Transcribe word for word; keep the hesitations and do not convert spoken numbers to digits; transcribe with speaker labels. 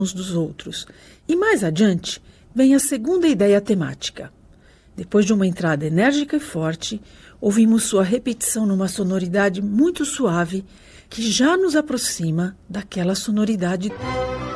Speaker 1: uns dos outros. E mais adiante vem a segunda ideia temática. Depois de uma entrada enérgica e forte, ouvimos sua repetição numa sonoridade muito suave que já nos aproxima daquela sonoridade.